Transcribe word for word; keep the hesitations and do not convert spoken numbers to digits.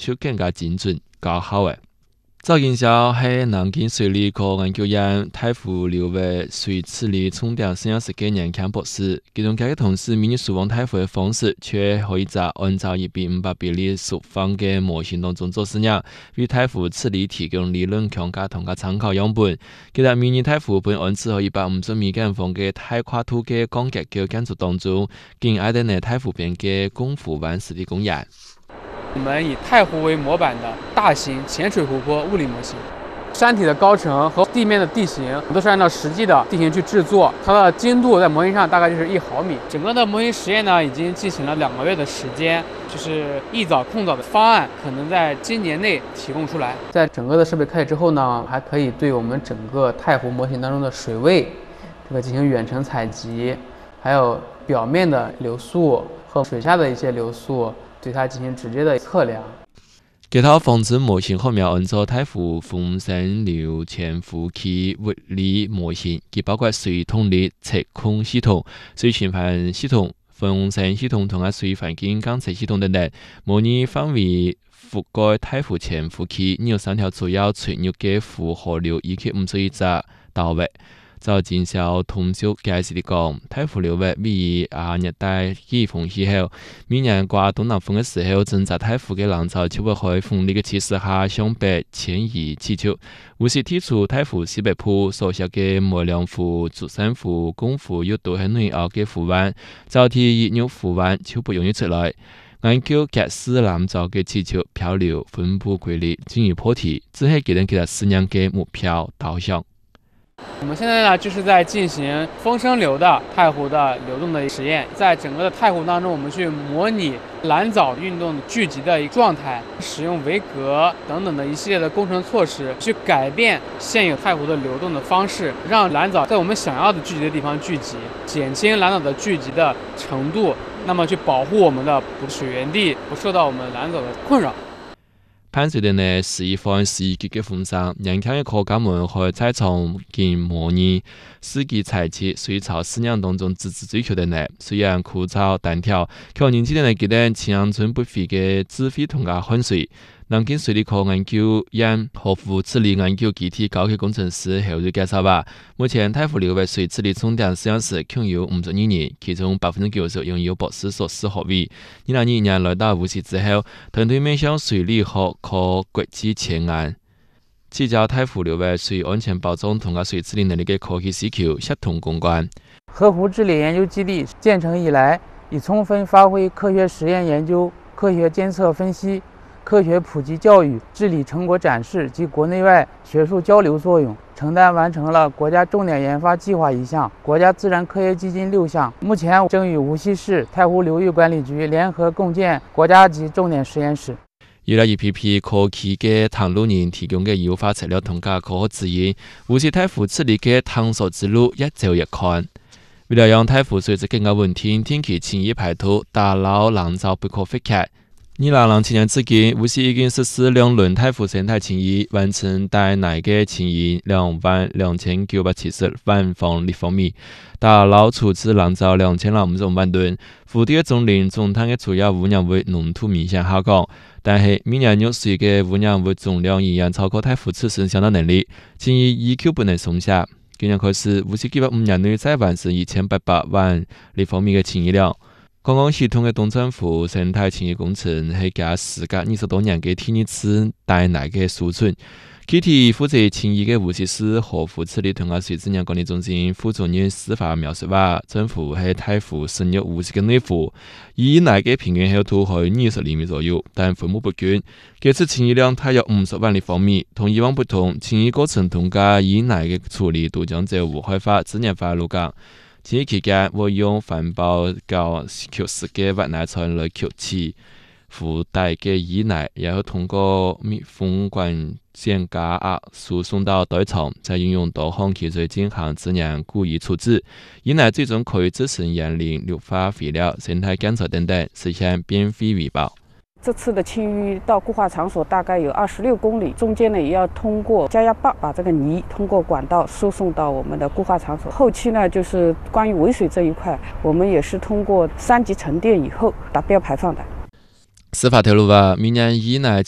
就更加精准高效的。赵金霄係南京水利科研究院太湖流域水治理重點實驗室嘅年輕博士，其中嘅同事模擬輸往太湖嘅方式，卻可以在按照一比五百比例縮放嘅模型當中做實驗，為太湖治理提供理論框架同埋參考樣本。其實模擬太湖本案之後一百五十米見方嘅太跨土嘅鋼結構建築當中，經愛的呢太湖邊嘅功夫灣實地公園。 我們以太湖為模板的大型淺水湖泊物理模型，山體的高程和地面的地形都是按照實際的地形去製作，它的精度在模型上大概就是一毫米。整個的模型實驗呢，已經進行了兩個月的時間，就是一早控早的方案可能在今年內提供出來。在整個的設備開啟之後呢，還可以對我們整個太湖模型當中的水位，這個進行遠程採集，還有表面的流速和水下的一些流速。對它進行直接的測量。 這套仿製模型後面按照太湖風聲流潛伏期物理模型，既包括水動力測控系統、水循環系統、風聲系統同埋水環境監測系統等等，模擬範圍覆蓋太湖潛伏期有三條主要垂入嘅湖河流以及五十一隻島域。趙金霄通宵解釋地講，太湖流域位於亞熱帶季風氣候，每年刮東南風嘅時候，正在太湖嘅浪潮就會喺風力嘅驅使下向北遷移氣球，無視剔除太湖西北部所涉嘅梅梁湖、竹山湖、公湖與都係內澳嘅湖灣，早期熱入湖灣就不容易出來。研究格式南造嘅氣球漂流分布規律，進而破題，只係給人其他實驗嘅目標導向。 我們現在呢，就是在進行風聲流的太湖的流動的實驗，在整個的太湖當中，我們去模擬藍藻運動聚集的一個狀態，使用圍隔等等的一系列的工程措施，去改變現有太湖的流動的方式，讓藍藻在我們想要的聚集的地方聚集，減輕藍藻的聚集的程度，那麼去保護我們的水源地不受到我們藍藻的困擾。 伴隨著呢示範示結嘅風聲，年輕嘅科學家們可以在從經模擬實際採集水草實驗當中直接追求的呢，雖然枯燥單調，卻年輕人呢記得青春不廢嘅智慧同埋汗水。南京水利科研究院河湖治理研究基地高級工程師侯瑞介紹話，目前太湖流域水治理重點實驗室共有五十二人，其中百分之九十擁有博士碩士學位。二零二二年來到無錫之後，團隊面向水利學科國際前沿，聚焦太湖流域水安全保障同埋水治理能力嘅科技需求，協同攻關。 河湖治理研究基地建成以來，已充分發揮科學實驗研究、科學監測分析、科學普及教育、治理成果展示及國內外學術交流作用，承擔完成了國家重點研發計劃一項、國家自然科學基金六項。目前正與無錫市太湖流域管理局聯合共建國家級重點實驗室。 依賴一批批科技嘅探路人提供嘅優化材料同埋科學資源，無錫太湖治理嘅探索之路一走一寬。為了讓太湖水質更加穩定，定期清淤排土，打撈藍藻不可廢棄。二零零七年至今，無錫已經實施兩輪太湖生態清淤，完成帶內嘅清淤兩萬兩千九百七十萬方立方米，打撈處置藍藻兩千零五十五萬噸。湖底嘅總磷總碳嘅主要污染物濃度明顯下降，但係每年用水嘅污染物總量仍然超過太湖自身相當能力，清淤依舊不能鬆懈。今年開始，無錫計劃五年內再完成一千八百萬立方米嘅清淤量。剛剛系統嘅東鎮湖生態清淤工程係加時隔二十多年嘅第二次帶內嘅輸出。具體負責清淤嘅無錫市河湖治理同埋水資源管理中心副主任司法描述話，政府喺太湖深入無錫嘅內湖，以內嘅平均厚度係二十厘米左右，但分布不均。這次清淤量大約五十萬立方米，同以往不同，清淤過程同加以內嘅處理都將在無害化、自然化路徑。清淤期間會用環保膠吸濕嘅挖泥材來吸氣湖底嘅淤泥，然後通過密封管線加壓輸送到堆場，再運用多項器具進行自然固液處置。淤泥最終可以製成園林、綠化肥料、生態建設等等，實現變廢為寶。 這次的清淤到固化場所大概有二十六公里，中間呢也要通過加壓壩把這個泥通過管道輸送到我們的固化場所。後期呢，就是關於尾水這一塊，我們也是通過三級沉澱以後達標排放的。 司法透露話，明年以內